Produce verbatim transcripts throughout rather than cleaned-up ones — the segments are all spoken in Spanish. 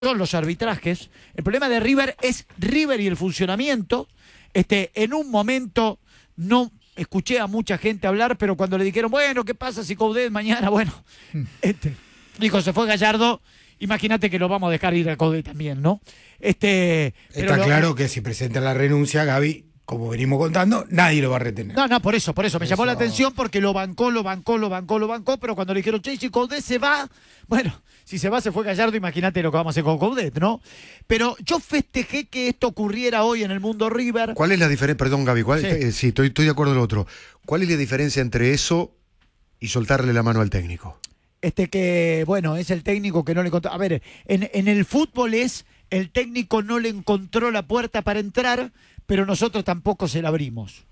son los arbitrajes. El problema de River es River y el funcionamiento. Este, en un momento no escuché a mucha gente hablar, pero cuando le dijeron, bueno, ¿qué pasa si Coudet mañana? Bueno, este, dijo, se fue Gallardo. Imagínate que lo vamos a dejar ir a Coudet también, ¿no? Este, Está pero claro lo, que si presenta la renuncia, Gaby, como venimos contando, nadie lo va a retener. No, no, por eso, por eso. Me Eso. llamó la atención porque lo bancó, lo bancó, lo bancó, lo bancó, pero cuando le dijeron, che, si Coudet se va, bueno, si se va, se fue Gallardo, imagínate lo que vamos a hacer con Coudet, ¿no? Pero yo festejé que esto ocurriera hoy en el mundo River. ¿Cuál es la diferencia? Perdón, Gaby, ¿cuál, Sí. eh, sí, estoy, estoy de acuerdo en lo otro. ¿Cuál es la diferencia entre eso y soltarle la mano al técnico? Este que, bueno, es el técnico que no le encontró. A ver, en, en el fútbol es el técnico no le encontró la puerta para entrar, pero nosotros tampoco se la abrimos.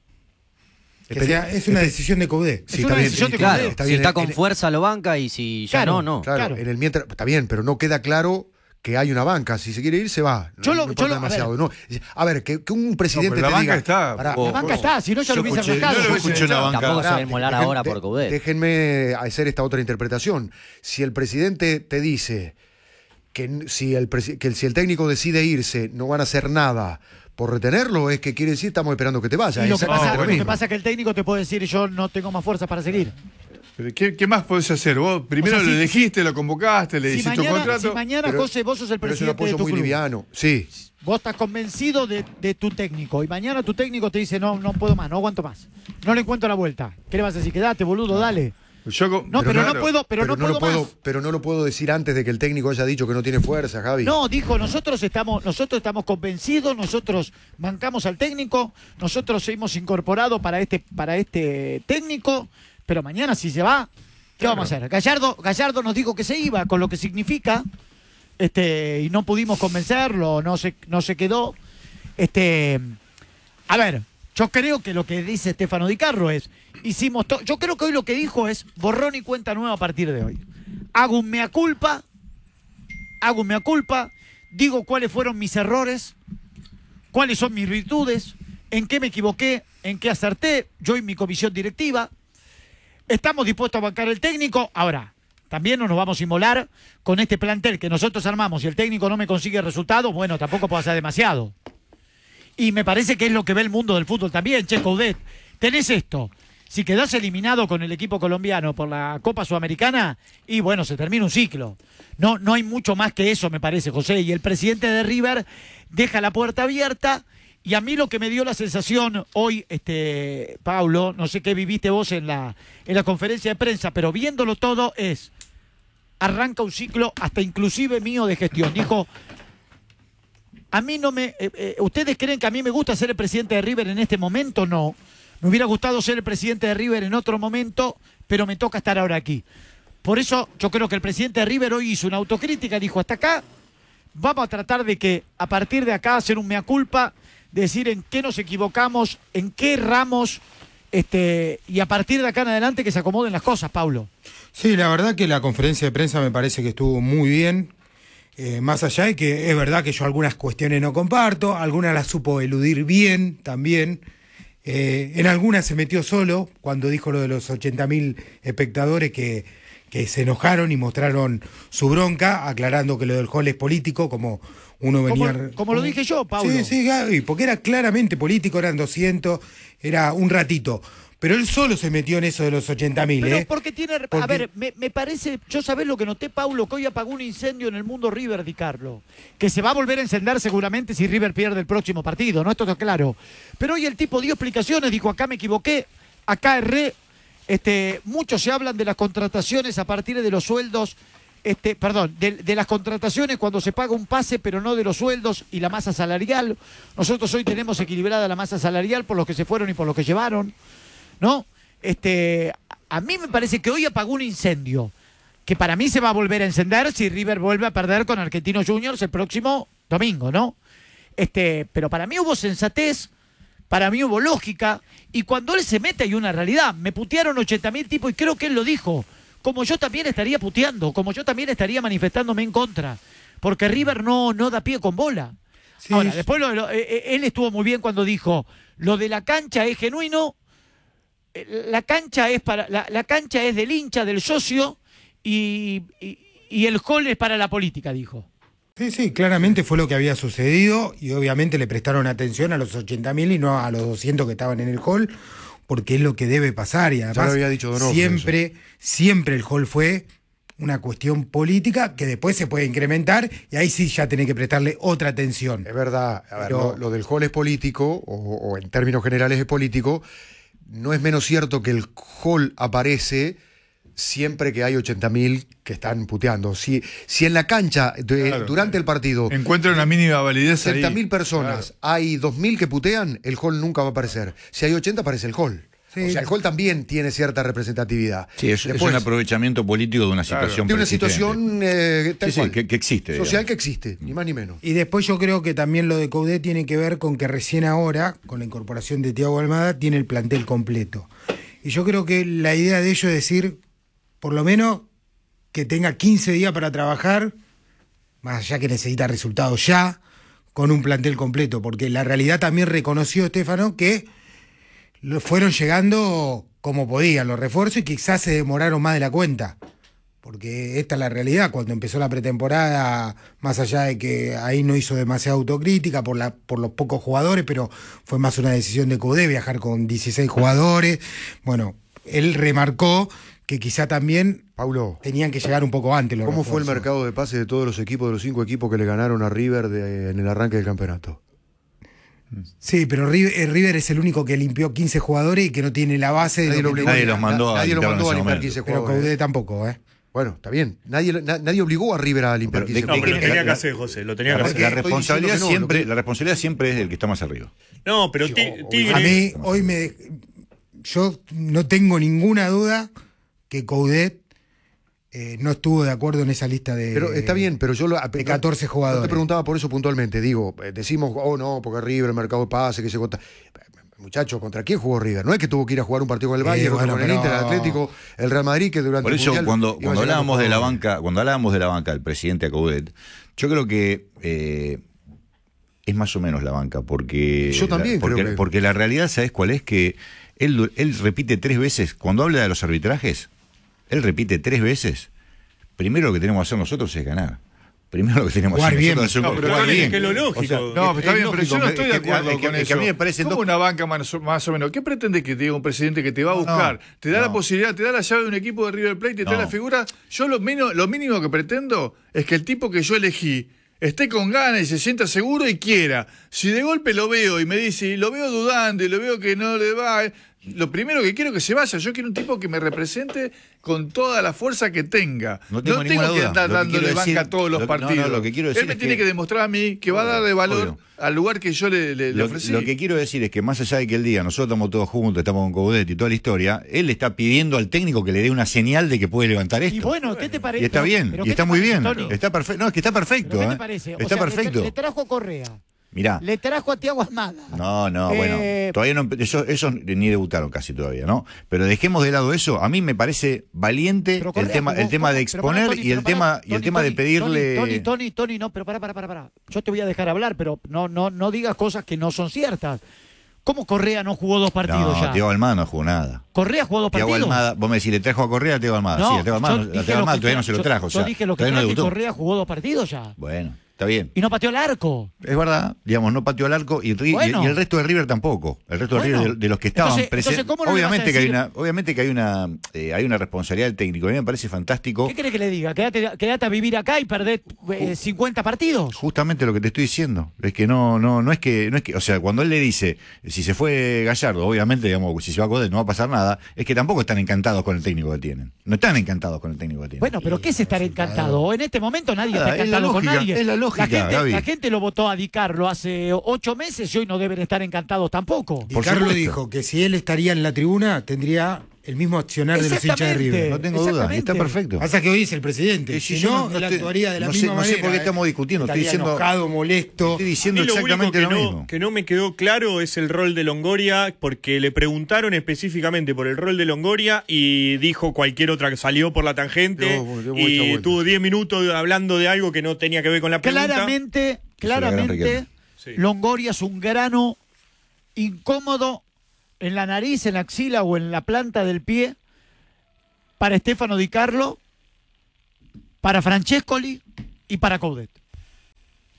Que sea, es una decisión de Coudet. Es una decisión de Claro, Coudet. está si bien, está en- con en- fuerza lo banca y si ya Claro, no, no. Claro, Claro. en el mientras, está bien, pero no queda claro que hay una banca. Si se quiere ir, se va. No, Yo lo- no yo importa lo- a demasiado. ver. No, a ver, que, que un presidente No, pero la te banca diga... está. Pará, Vos- La banca está, si no ya Yo lo hubiese escuché- arrancado. no lo Yo escuché una banca. Tampoco se Pará, va a inmolar dejen- ahora de- por Coudet. Déjenme hacer esta otra interpretación. Si el presidente te dice que n- si el, presi- que si el técnico decide irse, no van a hacer nada por retenerlo, es que quiere decir estamos esperando que te vaya. Y lo que, Exactamente pasa, lo lo que mismo. pasa es que el técnico te puede decir, yo no tengo más fuerza para seguir. Pero ¿Qué, qué más podés hacer? Vos primero O sea, lo si- elegiste, lo convocaste, le Si hiciste un mañana, contrato. si mañana Pero- José, vos sos el Pero es un presidente de apoyo tu muy club. liviano. Sí. Vos estás convencido de, de tu técnico y mañana tu técnico te dice, no, no puedo más, no aguanto más. No le encuentro la vuelta. ¿Qué le vas a decir? Quédate, boludo, dale. Yo co- No, pero, claro, no puedo, pero, no, lo puedo, puedo, más. pero no lo puedo decir antes de que el técnico haya dicho que no tiene fuerza, Javi. No, dijo, nosotros estamos, nosotros estamos convencidos, nosotros bancamos al técnico, nosotros hemos incorporado para este, para este técnico, pero mañana si se va, ¿qué Claro. vamos a hacer? Gallardo, Gallardo nos dijo que se iba, con lo que significa, este, y no pudimos convencerlo, no se, no se quedó. Este, a ver, yo creo que lo que dice Stefano Di Carlo es, hicimos todo, yo creo que hoy lo que dijo es borrón y cuenta nueva a partir de hoy. Hago un mea culpa, hago un mea culpa, digo cuáles fueron mis errores, cuáles son mis virtudes, en qué me equivoqué, en qué acerté, yo y mi comisión directiva. Estamos dispuestos a bancar el técnico. Ahora, también no nos vamos a inmolar con este plantel que nosotros armamos y el técnico no me consigue resultados, bueno, tampoco puedo hacer demasiado. Y me parece que es lo que ve el mundo del fútbol también, che, Coudet. Tenés esto. Si quedás eliminado con el equipo colombiano por la Copa Sudamericana, y bueno, se termina un ciclo. No, no hay mucho más que eso, me parece, José. Y el presidente de River deja la puerta abierta. Y a mí lo que me dio la sensación hoy, este, Paulo, no sé qué viviste vos en la, en la conferencia de prensa, pero viéndolo todo es, arranca un ciclo hasta inclusive mío de gestión. Dijo, a mí no me... eh, eh, ¿ustedes creen que a mí me gusta ser el presidente de River en este momento? No. Me hubiera gustado ser el presidente de River en otro momento, pero me toca estar ahora aquí. Por eso yo creo que el presidente de River hoy hizo una autocrítica, dijo, hasta acá, vamos a tratar de que a partir de acá hacer un mea culpa, decir en qué nos equivocamos, en qué erramos, este, y a partir de acá en adelante que se acomoden las cosas, Paulo. Sí, la verdad que la conferencia de prensa me parece que estuvo muy bien. Eh, más allá de que es verdad que yo algunas cuestiones no comparto, algunas las supo eludir bien también. Eh, en algunas se metió solo cuando dijo lo de los ochenta mil espectadores que, que se enojaron y mostraron su bronca, aclarando que lo del gol es político, como uno Como, venía... como lo dije yo, Paulo. Sí, sí, Gaby, porque era claramente político, eran doscientos, era un ratito. Pero él solo se metió en eso de los ochenta mil, Pero ¿eh? porque tiene... A Porque- ver, me, me parece... Yo sabés lo que noté, Paulo, que hoy apagó un incendio en el mundo River, Di Carlo. Que se va a volver a encender seguramente si River pierde el próximo partido, ¿no? Esto está claro. Pero hoy el tipo dio explicaciones, dijo, acá me equivoqué, acá erré. Este, muchos se hablan de las contrataciones a partir de los sueldos... Este, perdón, de, de las contrataciones cuando se paga un pase, pero no de los sueldos y la masa salarial. Nosotros hoy tenemos equilibrada la masa salarial por los que se fueron y por los que llevaron, ¿no? Este, a mí me parece que hoy apagó un incendio, que para mí se va a volver a encender si River vuelve a perder con Argentinos Juniors el próximo domingo, ¿no? Este, pero para mí hubo sensatez, para mí hubo lógica, y cuando él se mete hay una realidad. Me putearon ochenta mil tipos y creo que él lo dijo. Como yo también estaría puteando, como yo también estaría manifestándome en contra, porque River no, no da pie con bola. Sí, Ahora, sí. después lo- lo- eh, él estuvo muy bien cuando dijo, lo de la cancha es genuino, eh, la cancha es para la, la cancha es del hincha, del socio, y, y, y el gol es para la política, dijo. Sí, sí, claramente fue lo que había sucedido y obviamente le prestaron atención a los ochenta mil y no a los doscientos que estaban en el hall, porque es lo que debe pasar y además lo había dicho Donofrio, siempre, siempre el hall fue una cuestión política que después se puede incrementar y ahí sí ya tenés que prestarle otra atención. Es verdad, a ver, Pero- lo, lo del hall es político, o, o en términos generales es político. No es menos cierto que el hall aparece siempre que hay ochenta mil que están puteando. Si, si en la cancha, de- Claro. durante el partido, Encuentra una mínima validez ahí. ochenta mil personas, Claro. hay dos mil que putean, el hall nunca va a aparecer. Si hay ochenta, aparece el hall. Sí. O sea, el hall también tiene cierta representatividad. Sí, es, es Después, un aprovechamiento político de una Claro. situación de una preexistente. situación eh, tal Sí, sí, cual. que- que existe, Social digamos. que existe, ni más ni menos. Y después yo creo que también lo de Coudet tiene que ver con que recién ahora, con la incorporación de Thiago Almada, tiene el plantel completo. Y yo creo que la idea de ello es decir, por lo menos que tenga quince días para trabajar, más allá que necesita resultados ya, con un plantel completo, porque la realidad también reconoció Estefano que lo fueron llegando como podían los refuerzos y quizás se demoraron más de la cuenta. Porque esta es la realidad, cuando empezó la pretemporada, más allá de que ahí no hizo demasiada autocrítica por, la, por los pocos jugadores, pero fue más una decisión de Coudet viajar con dieciséis jugadores. Bueno, él remarcó que quizá también Paulo, tenían que llegar un poco antes los ¿cómo fue el refuerzos. mercado de pase de todos los equipos, de los cinco equipos que le ganaron a River de- en el arranque del campeonato? Sí, pero River, eh, River es el único que limpió quince jugadores y que no tiene la base de Nadie lo lo que obligó, tenía. Nadie los mandó a nadie lo limpiar mandó a en ese limpiar momento. quince Pero jugadores. Coudet tampoco, ¿eh? Bueno, está bien. Nadie, na- nadie obligó a River a limpiar Pero de- quince No, pero lo que- tenía la- que hacer, José, lo tenía La, que la hacer. estoy responsabilidad diciendo que no, siempre, lo que- la responsabilidad siempre es del que está más arriba. No, pero Sí, Ti- o- Tigre. A mí, hoy me. Yo no tengo ninguna duda que Coudet eh, no estuvo de acuerdo en esa lista de. Pero está bien, pero yo lo, de catorce no jugadores. te preguntaba por eso puntualmente. Digo, eh, decimos, oh no, porque River, el mercado de pase, que se cuenta. Muchachos, ¿contra quién jugó River? No es que tuvo que ir a jugar un partido con el Eh, Bayern, otro bueno, con el pero- Inter, el Atlético, el Real Madrid, que durante Por el eso, Mundial cuando, iba cuando llegando hablábamos de la jugadores. banca, cuando hablábamos de la banca del presidente a Coudet, yo creo que eh, es más o menos la banca, porque Yo también la, porque, creo que- porque la realidad, ¿sabes cuál es? Que él, él repite tres veces, cuando habla de los arbitrajes, él repite tres veces, primero lo que tenemos que hacer nosotros es ganar. Primero lo que tenemos que Jugar hacer bien. nosotros es No, un- pero jugar Tony, bien. que es lo lógico. O sea, No, es- pero está es bien, pero lógico yo no que- estoy que- de acuerdo que- con que- eso. que a mí me parece ¿Cómo do- una banca más, más o menos? ¿Qué pretende que te diga un presidente que te va a buscar? te da la no. posibilidad, te da la llave de un equipo de River Plate, te da No. la figura. Yo lo mínimo, lo mínimo que pretendo es que el tipo que yo elegí esté con ganas y se sienta seguro y quiera. Si de golpe lo veo y me dice, y lo veo dudando y lo veo que no le va, eh, lo primero que quiero es que se vaya. Yo quiero un tipo que me represente con toda la fuerza que tenga. No tengo ninguna que duda. andar Lo que dándole quiero banca decir- a todos los lo que- no, no, partidos. lo que quiero decir Él me es tiene que- que demostrar a mí que va a darle valor Obvio. al lugar que yo le, le- le Lo, ofrecí. lo que quiero decir es que más allá de que el día nosotros estamos todos juntos, estamos con Coudet y toda la historia, él está pidiendo al técnico que le dé una señal de que puede levantar esto. Y bueno, ¿qué te parece? Y está Pero- bien, pero y ¿qué está te muy parece, bien. Tony? Está perfecto. No, es que está perfecto. ¿Pero qué te ¿eh? parece? O Está sea, le tra- perfecto. Le, trajo a Correa. Mirá. Le trajo a Thiago Almada. No, no, Eh, bueno, todavía no, ellos, ellos ni debutaron casi todavía, ¿no? Pero dejemos de lado eso. A mí me parece valiente Pero el Correa tema, jugó- el tema de pero pará, exponer Tony, y el pero tema pará, y el Tony, tema de Tony, pedirle. Tony, Tony, Tony, no, pero para, para, para, para. Yo te voy a dejar hablar, pero no, no, no digas cosas que no son ciertas. ¿Cómo Correa no jugó dos partidos No, ya? Thiago Almada no jugó nada. Correa jugó dos Thiago partidos. Almada, vos me decís, le trajo a Correa a Thiago Almada. No, sí, a Thiago Almada, yo a dije Thiago lo Almada que todavía no tra- se lo yo- trajo. O sea, yo dije lo que todavía no traje, debutó. Correa jugó dos partidos ya. Bueno, está bien. Y no pateó el arco. Es verdad, digamos, no pateó al arco y, Ri- y- Bueno. y el resto de River tampoco. El resto de Bueno. River de, de los que estaban Entonces- presentes. entonces, ¿cómo no le Obviamente vas a que hay decir- una, obviamente que hay una, eh, hay una responsabilidad del técnico. A mí me parece fantástico. ¿Qué querés que le diga? Quédate, quédate a vivir acá y perdés eh, cincuenta partidos. Justamente lo que te estoy diciendo es que no, no, no es que, no es que, o sea, cuando él le dice si se fue Gallardo, obviamente, digamos, si se va a Coudet no va a pasar nada, es que tampoco están encantados con el técnico que tienen. No están encantados con el técnico que tienen. Bueno, pero ¿qué es estar encantado? En este momento nadie Nada, está es la encantado con lógica, nadie. es la lógica, gente, Gaby. la gente lo votó a Di Carlo hace ocho meses y hoy no deben estar encantados tampoco. Y Por Carlos supuesto. dijo que si él estaría en la tribuna, tendría el mismo accionar de los hinchas de Exactamente. River. No tengo duda, y está Exactamente. perfecto. Pasa que hoy es el presidente. Eh, sí, si yo no, no- no él estoy- actuaría de la no sé- misma no sé manera. por qué estamos ¿eh? discutiendo, estoy Estaría diciendo- enojado, molesto. Estoy A diciendo mí lo único exactamente que lo no, mismo. que no me quedó claro es el rol de Longoria, porque le preguntaron específicamente por el rol de Longoria y dijo cualquier otra que salió por la tangente Dio- dio mucha y vuelta. tuvo diez minutos hablando de algo que no tenía que ver con la pregunta. Claramente, la gran claramente, Riquelme. Sí. Longoria es un grano incómodo en la nariz, en la axila o en la planta del pie para Stefano Di Carlo, para Francescoli y para Coudet.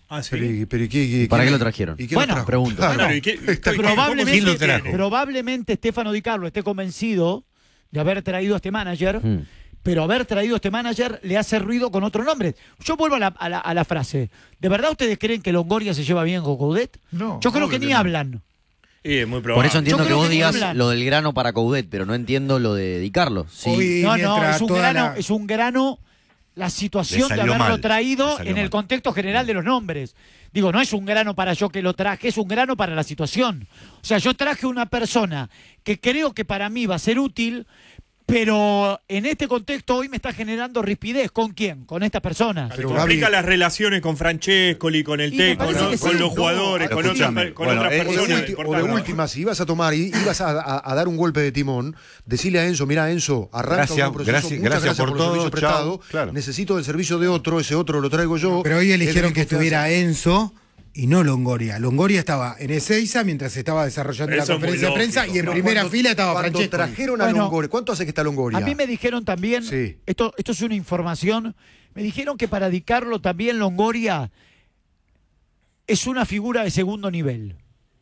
Ah, sí. Pero, y- pero ¿y qué- qué- ¿Para quién- qué lo trajeron? ¿Y quién Bueno, lo trajo? pregunto. Claro. Claro, ¿y qué- Está- qué- Probablemente, ¿Quién lo trajo? probablemente Stefano Di Carlo esté convencido de haber traído a este manager, Hmm. pero haber traído a este manager le hace ruido con otro nombre. Yo vuelvo a la, a la- a la frase. ¿De verdad ustedes creen que Longoria se lleva bien con Coudet? No, Yo creo obvio que que ni no. hablan. Y es muy probable. Por eso entiendo Yo que creo vos que ni digas hablan. lo del grano para Coudet, pero no entiendo lo de Di Carlo. Sí. Hoy, No, no, mientras es un toda grano, la- es un grano la situación Le de salió haberlo mal, le traído salió en el mal. contexto general de los nombres. Digo, no es un grano para yo que lo traje, es un grano para la situación. O sea, yo traje una persona que creo que para mí va a ser útil, pero en este contexto hoy me está generando rispidez. ¿Con quién? Con esta persona. Ah, Pero Complica Gaby- las relaciones con Francescoli, con el Y me técnico, parece ¿no? que con sí, los no, jugadores, pero con, otras, escúchame, con bueno, otras es- O de, personas. ulti- o de importantes. última, si ibas a tomar y ibas a, a- a dar un golpe de timón, decirle a Enzo, mira Enzo, arranca Gracias, un proceso, gracias, muchas gracias gracias por por, todo, los servicios chao, prestados, claro. necesito el servicio de otro, ese otro lo traigo yo. Pero hoy eligieron Es de que confianza. estuviera Enzo y no Longoria. Longoria estaba en Ezeiza mientras se estaba desarrollando Eso la es muy conferencia de prensa lógico. y en Pero primera cuando- fila estaba cuando Francesco. trajeron a Bueno, Longoria, ¿cuánto hace que está Longoria? A mí me dijeron también, Sí. esto, esto es una información, me dijeron que para Di Carlo también Longoria es una figura de segundo nivel.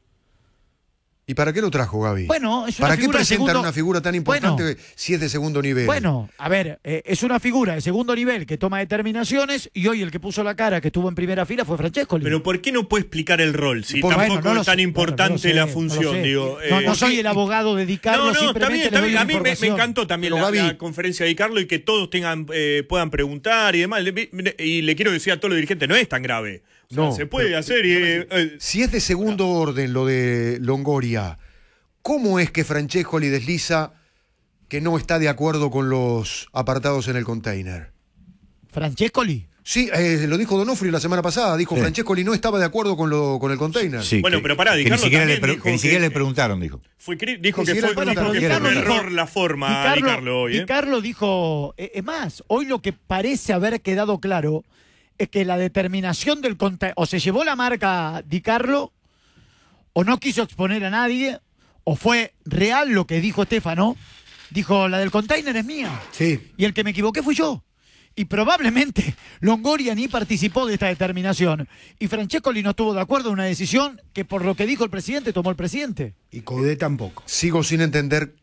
¿Y para qué lo trajo, Gaby? Bueno, es una ¿Para qué figura de presentan segundo- una figura tan importante Bueno. si es de segundo nivel? Bueno, a ver, eh, es una figura de segundo nivel que toma determinaciones y hoy el que puso la cara, que estuvo en primera fila, fue Francescoli. Pero ¿por qué no puede explicar el rol? Si Por- tampoco Bueno, no lo es tan sé, importante bueno, no lo sé, la no lo función, sé. digo. No, eh, no soy el abogado de Di Carlo, No, no, está simplemente bien, le está doy bien. la A mí me, me información. encantó también Pero, la, Gaby- la conferencia de Di Carlo y que todos tengan eh, puedan preguntar y demás. Le- Y le quiero decir a todos los dirigentes, no es tan grave. O sea, No, se puede pero- hacer y... eh, eh, Si es de segundo orden lo de Longoria, ¿cómo es que Francescoli desliza que no está de acuerdo con los apartados en el container? Francescoli. Sí, eh, lo dijo Donofrio la semana pasada. Dijo Sí. Francescoli no estaba de acuerdo con, lo, con el container. Sí, Bueno, que- pero pará, Di que ni Carlo siquiera, le, también pre- dijo que ni siquiera que- le preguntaron, dijo. fue, cri- dijo Ni que siquiera fue, le preguntaron. que fue un Di Carlo error dijo- la forma Di Di Carlo, Carlo hoy. Di ¿eh? Carlo dijo, eh, es más, hoy lo que parece haber quedado claro es que la determinación del container, o se llevó la marca Di Carlo, o no quiso exponer a nadie, o fue real lo que dijo Stefano, dijo, la del container es mía, Sí. y el que me equivoqué fui yo. Y probablemente Longoria ni participó de esta determinación. Y Francescoli no estuvo de acuerdo en una decisión que por lo que dijo el presidente tomó el presidente. Y Coudet tampoco. Sigo sin entender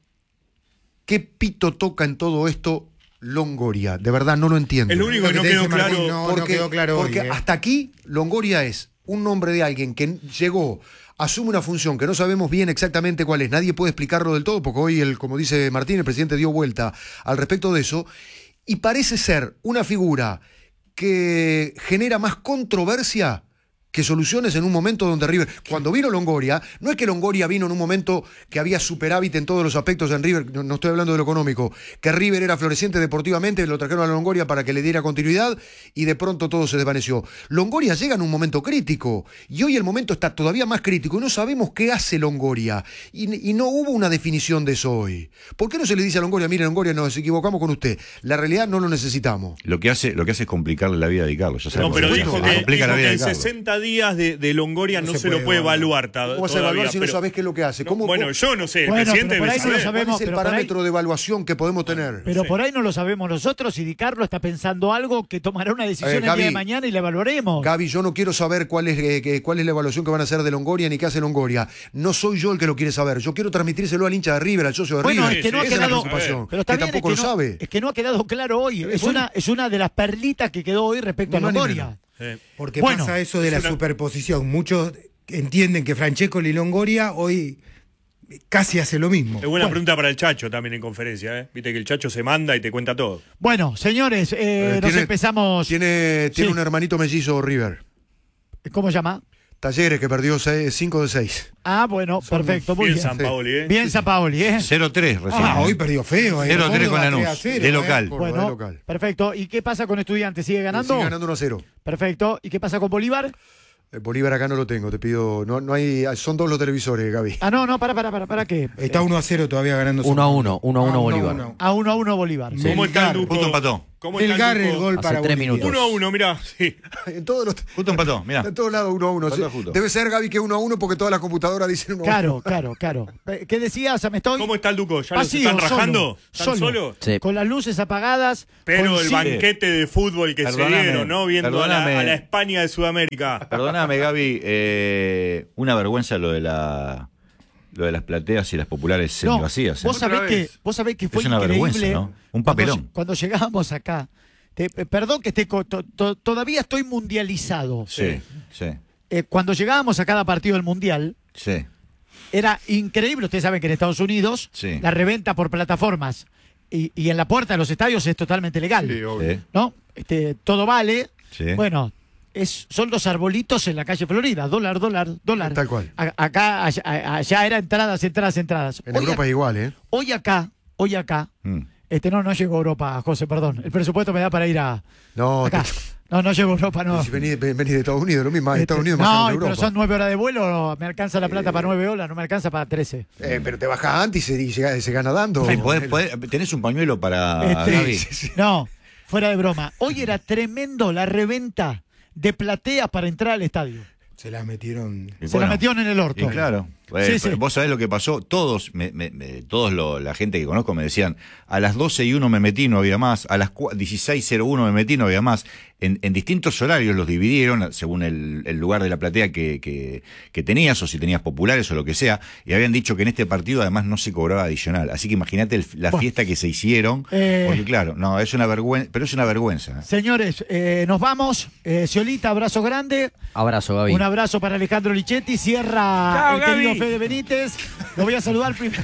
qué pito toca en todo esto Longoria. De verdad, no lo entiendo. Es lo único que no Lo que te quedó dice Martín, claro. no, porque quedó claro hoy, porque eh. hasta aquí Longoria es un nombre de alguien que llegó, asume una función que no sabemos bien exactamente cuál es, nadie puede explicarlo del todo, porque hoy, el, como dice Martín, el presidente dio vuelta al respecto de eso, y parece ser una figura que genera más controversia que soluciones en un momento donde River, cuando vino Longoria, no es que Longoria vino en un momento que había superávit en todos los aspectos en River, no, no estoy hablando de lo económico, que River era floreciente deportivamente, lo trajeron a Longoria para que le diera continuidad y de pronto todo se desvaneció. Longoria llega en un momento crítico y hoy el momento está todavía más crítico y no sabemos qué hace Longoria y, y no hubo una definición de eso hoy. ¿Por qué no se le dice a Longoria, mire Longoria, nos equivocamos con usted? La realidad no lo necesitamos. Lo que hace, lo que hace es complicarle la vida a Di Carlo. Ya No, sabemos pero eso. dijo supuesto, que, le complica dijo la vida que a en Di Carlo. sesenta días de, de Longoria No no, se se, lo puede puede evaluar. evaluar. ta- ¿Cómo vas a evaluar todavía, si no pero- sabés qué es lo que hace? No, ¿Cómo- bueno, cómo- yo no sé, el Bueno, presidente pero por debe ahí se lo saber. sabemos. ¿Cuál es el pero por ahí- parámetro de evaluación que podemos tener? Pero Sí. por ahí no lo sabemos nosotros y Di Carlo está pensando algo que tomará una decisión Eh, el día Gaby, de mañana y la evaluaremos. Gaby, yo no quiero saber cuál es, eh, que- cuál es la evaluación que van a hacer de Longoria ni qué hace Longoria. No soy yo el que lo quiere saber. Yo quiero transmitírselo al hincha de River, al socio de Bueno, River. es que no ha Esa es quedado, la preocupación. pero está que bien, tampoco es que lo no, sabe. es que no ha quedado claro hoy. Es bueno. una, es una de las perlitas que quedó hoy respecto Ni a más ni Longoria. menos. Eh, Porque Bueno, pasa eso de es la una- superposición. Muchos entienden que Francescoli y Longoria hoy casi hace lo mismo. Es buena pregunta para el Chacho también en conferencia, ¿eh? Viste que el Chacho se manda y te cuenta todo. Bueno, señores, eh, Eh, nos tiene- empezamos. Tiene, tiene Sí. un hermanito mellizo River. ¿Cómo se llama? Talleres que perdió cinco de seis. Ah, bueno, perfecto, muy Bien bien. San Paoli, ¿eh? Bien, Sampaoli, ¿eh? cero tres recién. Ah, hoy perdió feo. eh. cero tres con Córdoba Lanús, tres a cero, de eh. local. Córdoba, de Bueno, local. perfecto. ¿Y qué pasa con Estudiantes? ¿Sigue ganando? Sigue ganando uno a cero. Perfecto. ¿Y qué pasa con Bolívar? El Bolívar acá no lo tengo, te pido. No, no hay, son dos los televisores, Gaby. Ah, no, no, para, para, para, para, ¿qué? Está uno a cero todavía ganando. Uno a uno, uno a uno Bolívar. A uno a uno Bolívar. ¿Cómo está el Militar. Duco? Punto empató. ¿Cómo El está Gar, el el Duco? gol Hace para tres Bolivia. minutos. Uno a uno, mirá. Sí. En todos los. Justo empató, mirá. En todos lados uno a uno. Empató justo. Debe ser, Gaby, que uno a uno porque todas las computadoras dicen uno a uno. Claro, claro, claro. ¿Qué decías? ¿Me estoy? ¿Cómo está el Duco? ¿Ya Vacío, los están rajando? solo, ¿Están solo. solos? Sí. Con las luces apagadas. Pero con el sí- banquete de fútbol que Perdóname, se dieron, ¿no? Viendo a la, perdóname. a la España de Sudamérica. Perdóname, Gaby, eh, una vergüenza lo de la lo de las plateas y las populares No, semivacías. ¿eh? vos sabés, Otra que, vez. vos sabés que fue Es una increíble. vergüenza, ¿no? Un cuando papelón. lle- Cuando, llegábamos acá, te- eh, perdón que esté co- to- to- todavía estoy mundializado. Sí, sí, Eh, cuando llegábamos a cada partido del mundial, sí. era increíble. Ustedes saben que en Estados Unidos Sí. la reventa por plataformas y, y en la puerta de los estadios es totalmente legal. Sí, obvio. Sí, ¿No? Este, todo vale. sí. Bueno, es, son los arbolitos en la calle Florida. Dólar, dólar, dólar. Tal cual. A- acá, allá, allá era entradas, entradas, entradas. En Hoy Europa ac- es igual, ¿eh? Hoy acá, hoy acá, Mm. este no, no llego a Europa, José, perdón. El presupuesto me da para ir a No, acá. te- No, no llego a Europa, no. si venís, venís de Estados Unidos, lo mismo. Este, Estados Unidos más no, caro que pero Europa. son nueve horas de vuelo, me alcanza la plata para nueve horas, no me alcanza para trece. Eh, pero te bajás antes y se, y se- se gana dando. Ay, podés- podés- ¿Tenés un pañuelo para Este, Gaby? No, fuera de broma. Hoy era tremendo la reventa de plateas para entrar al estadio. Se las metieron. Y Se la bueno, metieron en el orto. Y claro. Sí, Eh, sí. Vos sabés lo que pasó. Todos, me, me- me- todos lo- la gente que conozco me decían, a las doce y uno me metí, no había más. A las dieciséis cero uno me metí, no había más. En, en distintos horarios los dividieron según el, el lugar de la platea que, que, que tenías, o si tenías populares o lo que sea. Y habían dicho que en este partido además no se cobraba adicional. Así que imagínate el- la Bueno. fiesta que se hicieron. Eh. Porque claro, no, es una vergüenza, pero es una vergüenza. ¿eh? Señores, eh, nos vamos. Eh, Ciolita, abrazo grande. Abrazo, Gaby. Un abrazo para Alejandro Lichetti. Cierra Chao, el querido Gaby. Fede Benítez. Lo voy a saludar primero.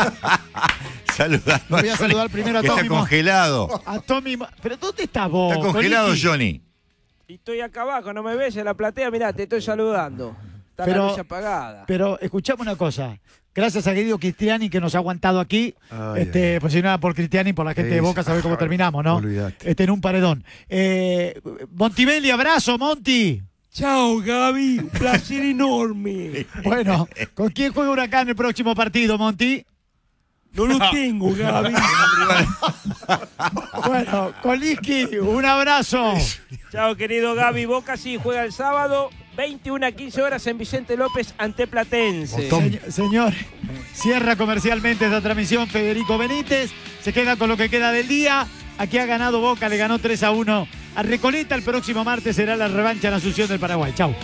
Saludando Voy a Johnny, saludar primero a que Tommy Está Mo- congelado. A Tommy. Mo- ¿Pero dónde estás vos? Está congelado, Coliki? Johnny. Y estoy acá abajo, no me ves en la platea, mirá, te estoy saludando. Está Pero- la luz apagada. Pero escuchame una cosa. Gracias a querido Cristiani que nos ha aguantado aquí. Ay, este, ay. Pues si no era por Cristiani, por la gente Sí, de Boca, sí. sabés cómo terminamos, ¿no? Olvidate. Este, en un paredón. Eh, Montibelli, abrazo, Monti. Chao, Gaby, un placer enorme. Bueno, ¿con quién juega Huracán el próximo partido, Monti? No lo tengo, Gaby. Bueno, Koliski, un abrazo. Chao, querido Gaby. Boca sí juega el sábado, veintiuna a quince horas en Vicente López ante Platense. Señ- señor, cierra comercialmente esta transmisión Federico Benítez. Se queda con lo que queda del día. Aquí ha ganado Boca, le ganó tres a uno a Recoleta. El próximo martes será la revancha en Asunción del Paraguay. Chau.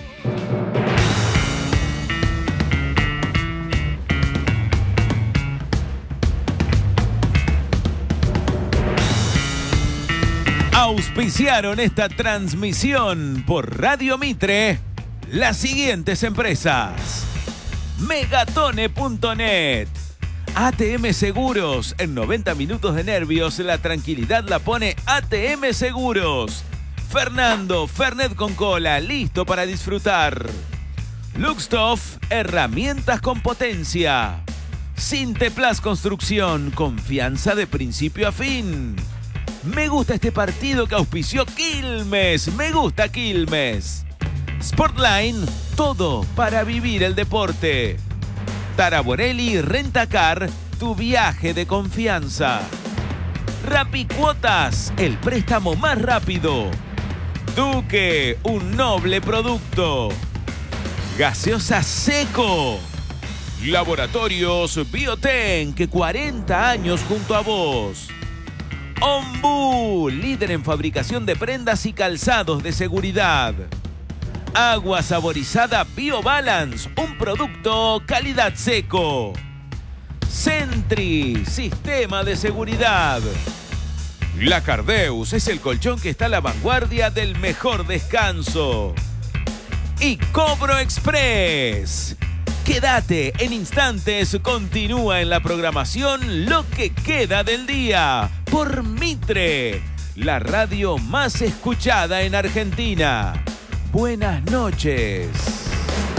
Auspiciaron esta transmisión por Radio Mitre las siguientes empresas: Megatone punto net, A T M Seguros. En noventa minutos de nervios, la tranquilidad la pone A T M Seguros. Fernando, Fernet con cola, listo para disfrutar. Luxtoff, herramientas con potencia. Sinteplas Construcción, confianza de principio a fin. Me gusta este partido que auspició Quilmes. Me gusta Quilmes. Sportline, todo para vivir el deporte. Taraborelli Rentacar, tu viaje de confianza. Rapicuotas, el préstamo más rápido. Duque, un noble producto. Gaseosa Seco. Laboratorios Bioten, que cuarenta años junto a vos. Ombú, líder en fabricación de prendas y calzados de seguridad. Agua saborizada BioBalance, un producto calidad Seco. Sentry, sistema de seguridad. La Cardeus es el colchón que está a la vanguardia del mejor descanso. Y Cobro Express. Quédate, en instantes continúa en la programación Lo que queda del día por Mitre, la radio más escuchada en Argentina. Buenas noches.